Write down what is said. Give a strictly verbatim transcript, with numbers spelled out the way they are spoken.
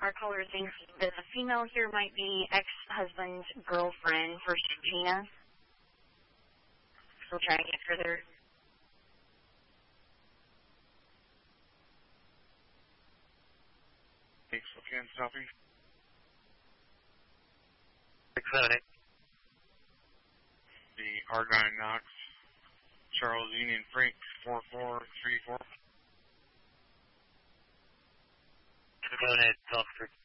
Our caller thinks that the female here might be ex-husband's girlfriend for Gina. We'll try to get further. Thanks for can stopping. six seven eight. The Argyle Knox, Charles Union Frank, four four three four. six seven eight, Officer.